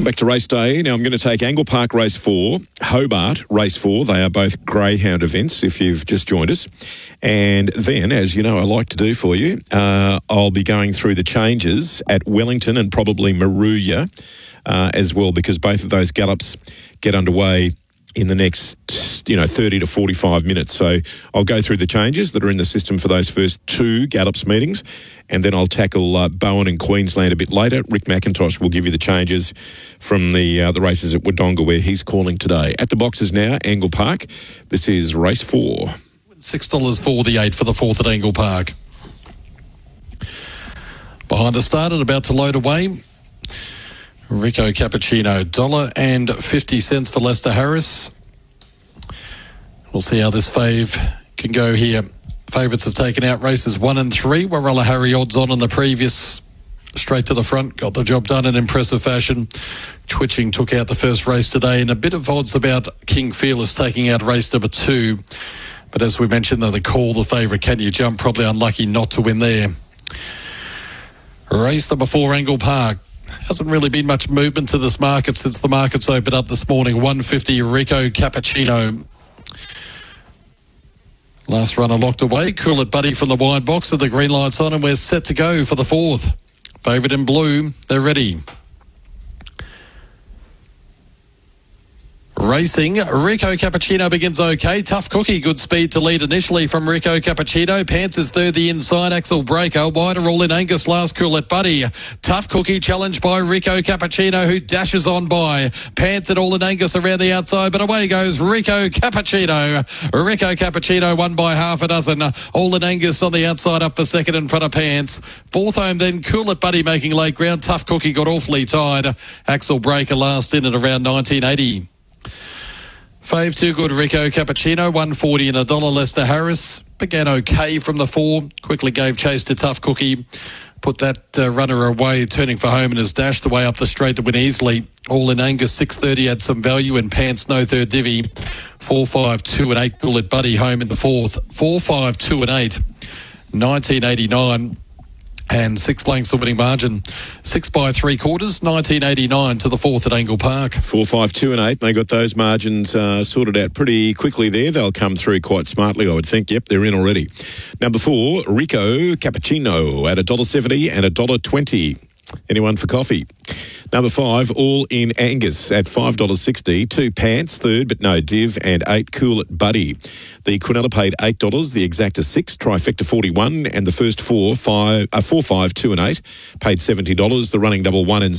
Welcome back to Race Day. Now I'm going to take Angle Park Race 4, Hobart Race 4. They are both greyhound events if you've just joined us. And then, as you know, I like to do for you, I'll be going through the changes at Wellington and probably Moruya as well, because both of those gallops get underway in the next 30 to 45 minutes. So I'll go through the changes that are in the system for those first two gallops meetings, and then I'll tackle Bowen and Queensland a bit later. Rick McIntosh will give you the changes from the races at Wodonga where he's calling today. At the boxes now, Angle Park. This is race 4. $6 for the 8 for the 4th at Angle Park. Behind the start and about to load away, Rico Cappuccino, $1.50 for Lester Harris. We'll see how this fave can go here. Favourites have taken out races 1 and 3. Warella Harry odds on in the previous. Straight to the front, got the job done in impressive fashion. Twitching took out the first race today, and a bit of odds about King Fearless taking out race number 2. But as we mentioned, the call, the favourite, Can You Jump, probably unlucky not to win there. Race number 4, Angle Park. Hasn't really been much movement to this market since the markets opened up this morning. 150 Rico Cappuccino. Last runner locked away. Cool It Buddy from the wide box with the green lights on, and we're set to go for the 4th. Favourite in blue, they're ready. Racing, Rico Cappuccino begins okay. Tough Cookie, good speed to lead initially from Rico Cappuccino. Pants is third the inside. Axel Breaker, wider all in Angus last. Cool It Buddy. Tough Cookie challenged by Rico Cappuccino, who dashes on by. Pants it all in Angus around the outside, but away goes Rico Cappuccino. Rico Cappuccino won by half a dozen. All in Angus on the outside up for second in front of Pants. 4th home then, Cool It Buddy making late ground. Tough Cookie got awfully tied. Axel Breaker last in at around 1980. Fave 2 good, Rico Cappuccino, $1.40 and $1. Lester Harris began okay from the 4, quickly gave chase to Tough Cookie, put that runner away, turning for home, and has dashed the way up the straight to win easily. All in Angus, 6.30 had some value, and Pants no third divvy. 4, 5, 2 and 8, Bullet Buddy home in the 4th. 4, 5, 2 and 8, 1989. And 6 lengths the winning margin. 6 by 3/4, 1989 to the 4th at Angle Park. 4, 5, 2 and 8. They got those margins sorted out pretty quickly there. They'll come through quite smartly, I would think. Yep, they're in already. Number 4, Rico Cappuccino at $1.70 and $1.20. Anyone for coffee? Number 5, All in Angus at $5.60. 2 Pants, third but no div, and 8 Cool It Buddy. The Quinella paid $8, the Exacta 6, Trifecta 41, and the first 4, 5, 2 and 8 paid $70. The running double 1 and